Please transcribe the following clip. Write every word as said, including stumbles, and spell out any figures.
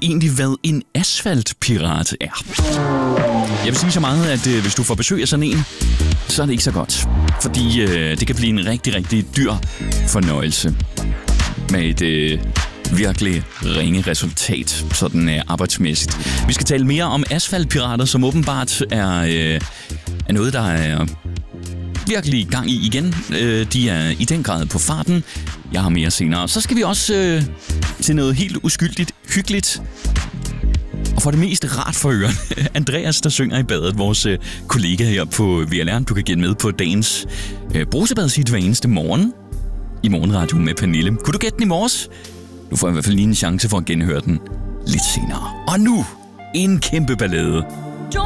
egentlig, hvad en asfaltpirat er? Jeg vil sige så meget, at øh, hvis du får besøg af sådan en, så er det ikke så godt. Fordi øh, det kan blive en rigtig, rigtig dyr fornøjelse. Med et øh, virkelig ringe resultat, sådan øh, arbejdsmæssigt. Vi skal tale mere om asfaltpirater, som åbenbart er, øh, er noget, der er virkelig gang i igen. Øh, de er i den grad på farten. Jeg har mere senere. Så skal vi også øh, til noget helt uskyldigt, hyggeligt. Og for det mest rart for ørerne. Andreas, der synger i badet, vores øh, kollega her på V L R. Du kan gætte med på dagens øh, brusebadsigt hver eneste morgen i Morgenradio med Pernille. Kunne du gætte den i morges? Du får i hvert fald lige en chance for at genhøre den lidt senere. Og nu en kæmpe ballade